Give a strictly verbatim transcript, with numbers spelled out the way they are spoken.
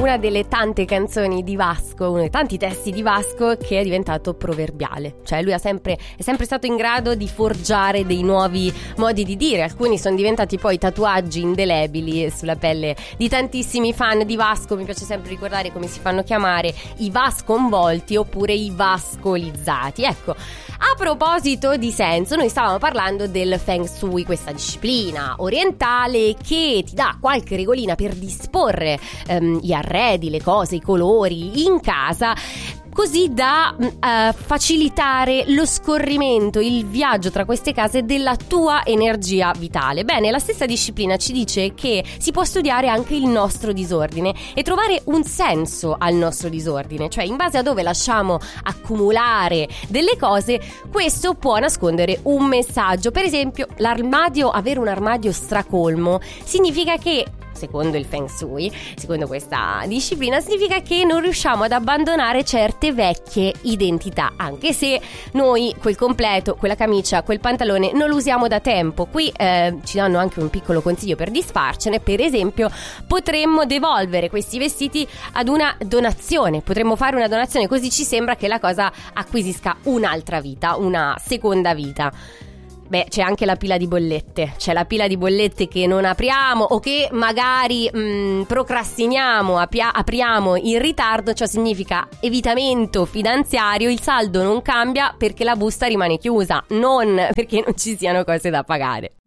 una delle tante canzoni di Vasco, uno dei tanti testi di Vasco che è diventato proverbiale. Cioè lui ha sempre, è sempre stato in grado di forgiare dei nuovi modi di dire. Alcuni sono diventati poi tatuaggi indelebili sulla pelle di tantissimi fan di Vasco. Mi piace sempre ricordare come si fanno chiamare i vasconvolti oppure i vascolizzati. Ecco, a proposito di senso, noi stavamo parlando del Feng Shui, questa disciplina orientale che ti dà qualche regolina per disporre ehm, gli arredi, le cose, i colori in casa, così da uh, facilitare lo scorrimento, il viaggio tra queste case della tua energia vitale. Bene, la stessa disciplina ci dice che si può studiare anche il nostro disordine e trovare un senso al nostro disordine, cioè in base a dove lasciamo accumulare delle cose, questo può nascondere un messaggio. Per esempio, l'armadio, avere un armadio stracolmo significa che, secondo il Feng Shui, secondo questa disciplina, significa che non riusciamo ad abbandonare certe vecchie identità, anche se noi quel completo, quella camicia, quel pantalone non lo usiamo da tempo. Qui eh, ci danno anche un piccolo consiglio per disfarcene. Per esempio, potremmo devolvere questi vestiti ad una donazione, potremmo fare una donazione, così ci sembra che la cosa acquisisca un'altra vita, una seconda vita. Beh, c'è anche la pila di bollette, c'è la pila di bollette che non apriamo o che magari mh, procrastiniamo, apia- apriamo in ritardo. Ciò significa evitamento finanziario, il saldo non cambia perché la busta rimane chiusa, non perché non ci siano cose da pagare.